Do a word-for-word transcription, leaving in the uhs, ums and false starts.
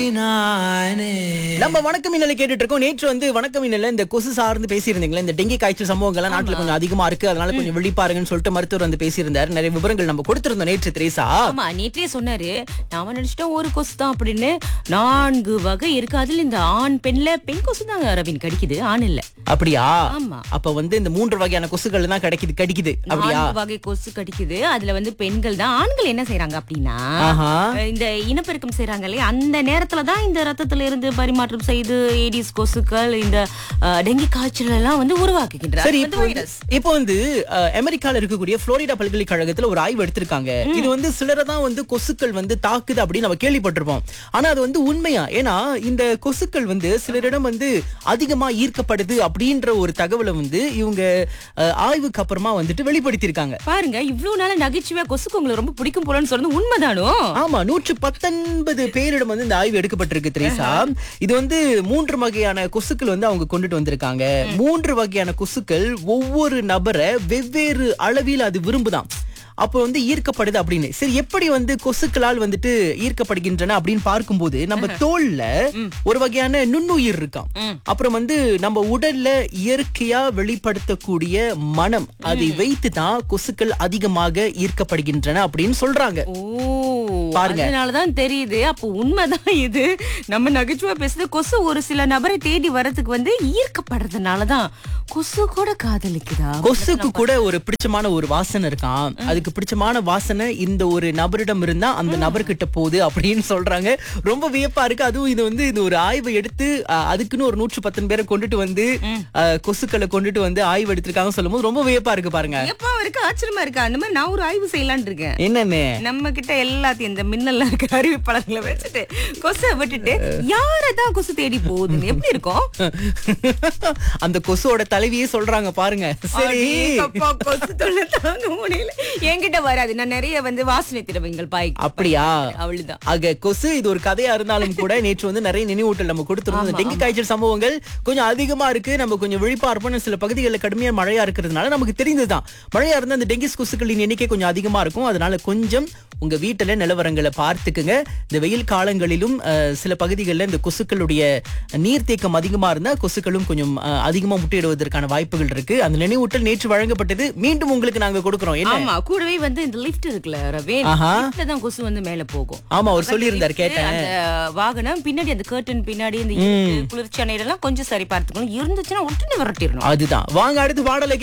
நம்ம வணக்கம் மின்னலை கேட்டுட்டு இருக்கோம். நேற்று வந்து வணக்கம் மின்னல இந்த கொசு சார்ந்து பேசியிருந்தீங்களா, இந்த டெங்கி காய்ச்சல் சம்பவங்கள்லாம் நாட்டுல கொஞ்சம் அதிகமா இருக்கு, அதனால கொஞ்சம் விழிப்பாருங்கன்னு சொல்லிட்டு மருத்துவர் வந்து பேசியிருந்தாரு. நிறைய விவரங்கள் நம்ம கொடுத்திருந்தோம் நேற்று. திரேசா ஆமா, நேற்றே சொன்னாரு. நாம நினைச்சிட்டோம் ஒரு கொசு தான் அப்படின்னு. நான்கு வகை இருக்கு. அதுல இந்த ஆண் பெண்ல பெண் கொசு தான் ரவின் கடிக்குது, ஆண் இல்ல. அப்படியா? ஆமா. அப்ப வந்து இந்த மூன்று வகையான கொசுகள் தான் கிடைக்குது கடிக்குது அப்படியா? நான்கு வகை கொசு கடிக்குது. அதுல வந்து பெண்கள் தான். ஆண்கள் என்ன செய்யறாங்க அப்படின்னா, ஆஹா. இந்த இனப்பெருக்கம் செய்யறாங்க இல்லையா, அந்த நேரத்துல தான் இந்த ரத்தத்துல இருந்து பரிமாற்றம் செய்து ஏடிஸ் கொசுக்கள், இந்த அஹ், டெங்கி காய்ச்சல் எல்லாம் வந்து உருவாக்குகின்றனர். சரி, அது இப்போ வந்து வந்து- வைரஸ். இப்போ வந்து அஹ், அமெரிக்கால இருக்கக்கூடிய புளோரிடா பல்கலைக்கழகத்துல ஒரு ஆய்வு எடுத்திருக்காங்க. இது வந்து சிலரை தான் வந்து கொசுக்கள் வந்து தாக்குது அப்படின்னு நம்ம கேள்விப்பட்டிருப்போம். ஆனா அது வந்து உண்மையா? ஏன்னா இந்த கொசுக்கள் வந்து சிலரிடம் வந்து அதிகமா ஈர்க்கப்படுது அப்படின்ற ஒரு தகவலை வந்து இவங்க அஹ், ஆய்வுக்கு அப்புறமா வந்துட்டு வெளிப்படுத்தியிருக்காங்க. பாருங்க, இவ்வளவு நாள நகைச்சுவையா கொசுக்கு உங்களுக்கு ரொம்ப பிடிக்கும் போலன்னு சொல்றது உண்மைதானோ? ஆமா, நூற்று பத்தொன்பது பேரிடம் வந்து இந்த ஆய்வு எடுக்கப்பட்டிருக்கு திரேசா. இது வந்து மூன்று வகையான கொசுக்கள் வந்து அவங்க கொண்டுட்டு வந்திருக்காங்க. மூன்று வகையான கொசுக்கள் ஒவ்வொரு நபரை வெவ்வேறு அளவில் அது விரும்புதான், அப்போ வந்து ஈர்க்கப்படுது அப்படின்னு. சரி, எப்படி வந்து கொசுக்களால் வந்துட்டு ஈர்க்கப்படுகின்றன அப்படின்னு பார்க்கும்போது நம்ம தோல்ல ஒரு வகையான நுண்ணுயிர் இருக்காம். அப்புறம் வந்து நம்ம உடல்ல இயற்கையா வெளிப்படுத்தக்கூடிய மனம், அதை வைத்து தான் கொசுக்கள் அதிகமாக ஈர்க்கப்படுகின்றன அப்படின்னு சொல்றாங்க. ஓ, பாருங்க. அதனாலதான் தெரியுது. அப்போ உண்மைதான் இது. நம்ம நகைச்சுவா பேசுறது, கொசு ஒரு சில நபரை தேடி வரதுக்கு வந்து ஈர்க்கப்படுறதுனாலதான். கொசு கூட காதலிக்குதா? கொசுக்கு கூட ஒரு பிடிச்சமான ஒரு வாசனை இருக்காம். அதுக்கு பிடிச்சமான வாசனை இந்த ஒரு நபரிடம் இருந்தா அந்த நபர்கிட்ட போகுது அப்படின்னு சொல்றாங்க. ரொம்ப வியப்பா இருக்கு. அதுவும் இது வந்து இது ஒரு ஆய்வை எடுத்து அஹ், அதுக்குன்னு ஒரு நூற்று பத்து பேரை கொண்டுட்டு வந்து அஹ், கொசுக்களை கொண்டுட்டு வந்து ஆய்வு எடுத்திருக்காங்க சொல்லும் போது ரொம்ப வியப்பா இருக்கு பாருங்க. எப்பா இருக்கு, ஆச்சரியமா இருக்கு. அந்த மாதிரி நான் ஒரு ஆய்வு செய்யலாம்னு இருக்கேன். என்னன்னு நம்ம கிட்ட எல்லாத்தையும் இந்த மின்னல்ல இருக்க அறிவிப்பாளர்களை வச்சுட்டு கொசை விட்டுட்டு யாரதான் கொசு தேடி போகுதுன்னு எப்படி இருக்கும்? அந்த கொசுவோட தலைவியே சொல்றாங்க பாருங்க. சரி, அடேங்கப்பா, கொசு தொல்லை தாங்க முடியல. என்கிட்ட வராது. நான் நிறைய வந்து வாசனை திரவியங்கள் பாய். அப்படியா? அவ்வளவுதான். ஆக கொசு இது ஒரு கதையா இருந்தாலும் கூட நேற்று வந்து நிறைய நினைவூட்டல் நம்ம கொடுத்திருந்தோம். டெங்கி காய்ச்சல் சம்பவங்கள் கொஞ்சம் அதிகமா இருக்கு, நம்ம கொஞ்சம் விழிப்பா இருப்போம். சில பகுதிகளில் கடுமையா மழையா இருக்கிறதுனால நமக்கு தெரிந்ததுதான். மழையா இருந்தா அந்த டெங்கி கொசுக்களின் எண்ணிக்கை கொஞ்சம் அதிகமா இருக்கும். அதனால கொஞ்சம் உங்க வீட்டுல நிலவரங்களை பார்த்துக்குங்க. இந்த வெயில் காலங்களிலும் அஹ், சில பகுதிகளில் இந்த கொசுக்களுடைய நீர்த்தேக்கம் அதிகமா இருந்தா கொசுக்களும் கொஞ்சம் அஹ், அதிகமா முட்டையிடுவதற்கான வாய்ப்புகள் இருக்கு. அந்த நினைவூட்டல் நேற்று வழங்கப்பட்டது. மீண்டும் உங்களுக்கு நாங்க கொடுக்கிறோம். என்ன? ஆமா, கூடவே வந்து இந்த லிஃப்ட் இருக்குல்ல ரவேன், ஆஹா. லிஃப்ட்ல தான் கொசு வந்து மேல போகும். ஆமா, அவர் சொல்லி இருந்தார், lift, கேட்டேன். அந்த வாகனம் பின்னாடி அந்த கர்டன் பின்னாடி இந்த இருட்டு, குளிர்ச்சி அறையில எல்லாம் கொஞ்சம் சரி பார்த்துக்கணும். இருந்துச்சுன்னா உடனே விரட்டிடணும். அதுதான். வாங்க அடுத்து பாடலை